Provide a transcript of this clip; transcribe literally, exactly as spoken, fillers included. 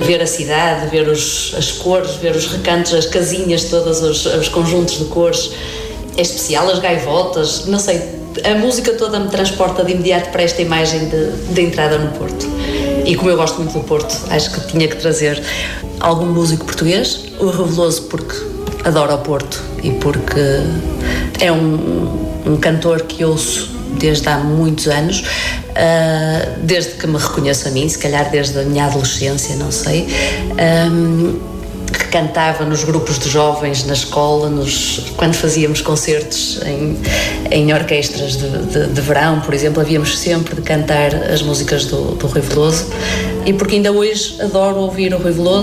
ver a cidade, ver os, as cores, ver os recantos, as casinhas, todos os, os conjuntos de cores. É especial, as gaivotas, não sei, a música toda me transporta de imediato para esta imagem de, de entrada no Porto. E como eu gosto muito do Porto, acho que tinha que trazer algum músico português, o Reveloso, porque adoro o Porto e porque é um, um cantor que ouço desde há muitos anos, uh, desde que me reconheço a mim, se calhar desde a minha adolescência, não sei, um, que cantava nos grupos de jovens na escola, nos, quando fazíamos concertos em, em orquestras de, de, de verão, por exemplo, havíamos sempre de cantar as músicas do, do Rui Veloso, e porque ainda hoje adoro ouvir o Rui Veloso.